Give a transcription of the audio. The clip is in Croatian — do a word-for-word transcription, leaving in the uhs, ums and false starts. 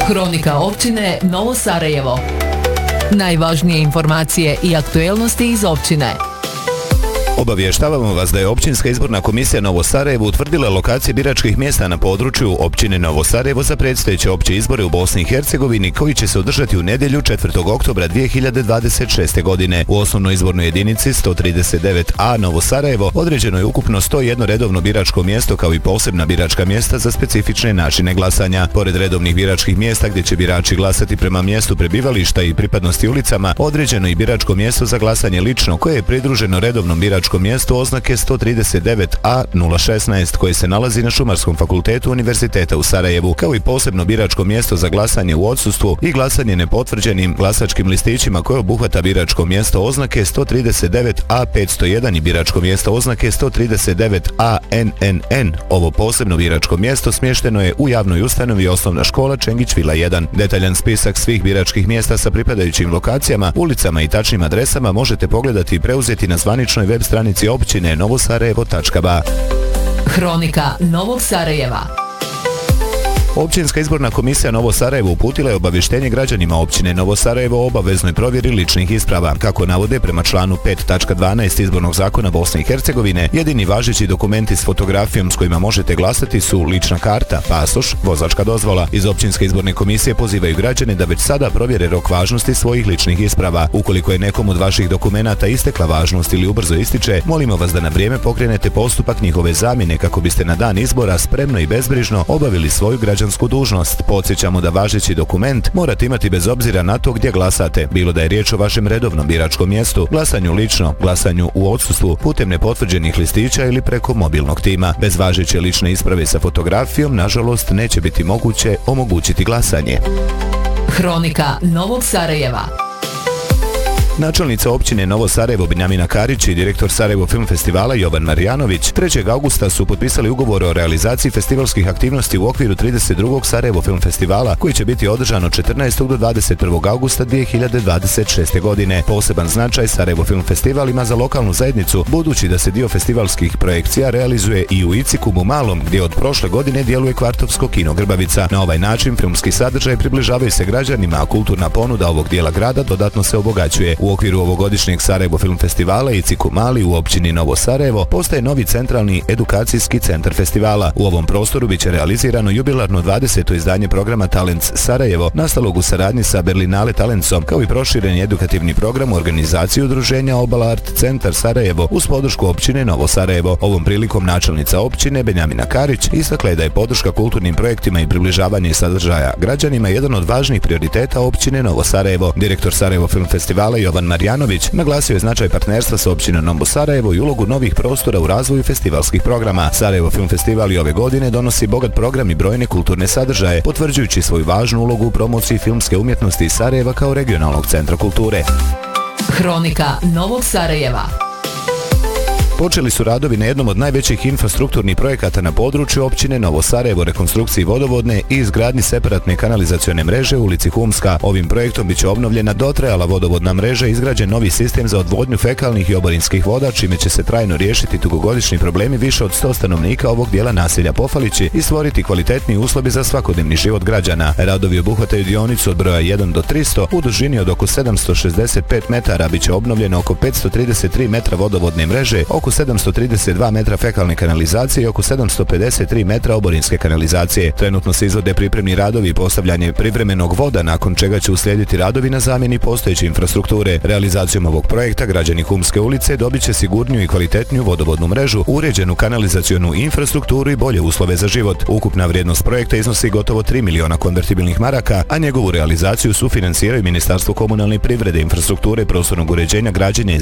Hronika općine Novo Sarajevo. Najvažnije informacije i aktuelnosti iz općine. Obavještavamo vas da je Općinska izborna komisija Novo Sarajevo utvrdila lokacije biračkih mjesta na području općine Novo Sarajevo za predstojeće opće izbore u Bosni i Hercegovini koji će se održati u nedjelju četvrtog oktobra dvije hiljade dvadeset šeste. godine. U osnovnoj izbornoj jedinici sto trideset devet a Novo Sarajevo određeno je ukupno sto jedno redovno biračko mjesto kao i posebna biračka mjesta za specifične načine glasanja. Pored redovnih biračkih mjesta gdje će birači glasati prema mjestu prebivališta i pripadnosti ulicama, određeno i biračko mjesto za glasanje lično koje je pridruženo redovnom biračkom mjestu oznake sto trideset devet a nula šesnaest koje se nalazi na Šumarskom fakultetu Univerziteta u Sarajevu, kao i posebno biračko mjesto za glasanje u odsustvu i glasanje nepotvrđenim glasačkim listićima koje obuhvata biračko mjesto oznake sto trideset devet a petsto jedan i biračko mjesto oznake sto trideset devet a N N N. Ovo posebno biračko mjesto smješteno je u javnoj ustanovi Osnovna škola Čengić Vila jedan. Detaljan spisak svih biračkih mjesta sa pripadajućim lokacijama, ulicama i tačnim adresama možete pogledati i preuzeti na zvaničnoj web stranici općine novosarajevo tačka ba. Hronika Novog Sarajeva. Općinska izborna komisija Novo Sarajevo uputila je obavještenje građanima općine Novo Sarajevo o obaveznoj provjeri ličnih isprava. Kako navode prema članu pet tačka dvanaest izbornog zakona Bosne i Hercegovine, jedini važeći dokumenti s fotografijom s kojima možete glasati su lična karta, pasoš, vozačka dozvola. Iz općinske izborne komisije pozivaju građane da već sada provjere rok važnosti svojih ličnih isprava. Ukoliko je nekom od vaših dokumenata istekla važnost ili ubrzo ističe, molimo vas da na vrijeme pokrenete postupak njihove zamjene kako biste na dan izbora spremno i bezbrižno obavili svoju građansku dužnost. Podsjećamo da važeći dokument morate imati bez obzira na to gdje glasate, bilo da je riječ o vašem redovnom biračkom mjestu, glasanju lično, glasanju u odsustvu, putem nepotvrđenih listića ili preko mobilnog tima. Bez važeće lične isprave sa fotografijom, nažalost, neće biti moguće omogućiti glasanje. Hronika Novog Sarajeva. Načelnica općine Novo Sarajevo Benjamina Karić i direktor Sarajevo Film Festivala Jovan Marjanović trećeg augusta su potpisali ugovor o realizaciji festivalskih aktivnosti u okviru trideset drugog Sarajevo Film Festivala koji će biti održan od četrnaestog do dvadeset prvog augusta dvije hiljade dvadeset šeste. godine. Poseban značaj Sarajevo Film Festival ima za lokalnu zajednicu budući da se dio festivalskih projekcija realizuje i u Icikumu Malom gdje od prošle godine djeluje kvartovsko kino Grbavica. Na ovaj način filmski sadržaj približavaju se građanima, a kulturna ponuda ovog dijela grada dodatno se obogaćuje. U okviru ovogodišnjeg Sarajevo Film Festivala Iciku Mali u općini Novo Sarajevo postaje novi centralni edukacijski centar festivala. U ovom prostoru biće realizirano jubilarno dvadeseto izdanje programa Talents Sarajevo, nastalog u saradnji sa Berlinale Talentsom, kao i prošireni edukativni program u organizaciji udruženja Obala Art Centar Sarajevo uz podršku općine Novo Sarajevo. Ovom prilikom načelnica općine Benjamina Karić istakla je da je podrška kulturnim projektima i približavanje sadržaja građanima jedan od važnih prioriteta općine Novo Sarajevo. Direktor Sarajevo Film Festivala Jovan Marjanović naglasio je značaj partnerstva sa općinom Novo Sarajevo i ulogu novih prostora u razvoju festivalskih programa. Sarajevo Film Festival i ove godine donosi bogat program i brojne kulturne sadržaje, potvrđujući svoju važnu ulogu u promociji filmske umjetnosti iz Sarajeva kao regionalnog centra kulture. Hronika Novog Sarajeva. Počeli su radovi na jednom od najvećih infrastrukturnih projekata na području općine Novo Sarajevo, rekonstrukciji vodovodne i izgradnji separatne kanalizacione mreže u ulici Humska. Ovim projektom biće obnovljena dotrajala vodovodna mreža i izgrađen novi sistem za odvodnju fekalnih i oborinskih voda, čime će se trajno riješiti dugogodišnji problemi više od sto stanovnika ovog dijela naselja Pofalići i stvoriti kvalitetni uslovi za svakodnevni život građana. Radovi obuhvataju dionicu od broja jedan do tristo u dužini od oko sedamsto šezdeset pet metara, biće obnovljeno oko petsto trideset tri metra vodovodne mreže, oko sedamsto trideset dva metra fekalne kanalizacije i oko sedamsto pedeset tri metra oborinske kanalizacije. Trenutno se izvode pripremni radovi i postavljanje privremenog voda, nakon čega će uslijediti radovi na zamjeni postojeće infrastrukture. Realizacijom ovog projekta građani Humske ulice dobit će sigurniju i kvalitetniju vodovodnu mrežu, uređenu kanalizacionu infrastrukturu i bolje uslove za život. Ukupna vrijednost projekta iznosi gotovo tri miliona konvertibilnih maraka, a njegovu realizaciju sufinansiraju Ministarstvo komunalne privrede, infrastrukture, prostornog uređenja, građenja i